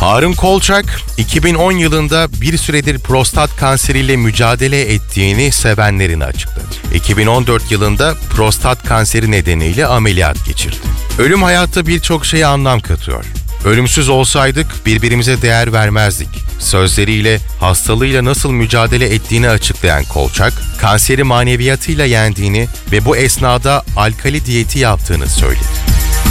Harun Kolçak, 2010 yılında bir süredir prostat kanseriyle mücadele ettiğini sevenlerine açıkladı. 2014 yılında prostat kanseri nedeniyle ameliyat geçirdi. Ölüm hayatta birçok şeye anlam katıyor. Ölümsüz olsaydık birbirimize değer vermezdik sözleriyle hastalığıyla nasıl mücadele ettiğini açıklayan Kolçak, kanseri maneviyatıyla yendiğini ve bu esnada alkali diyeti yaptığını söyledi.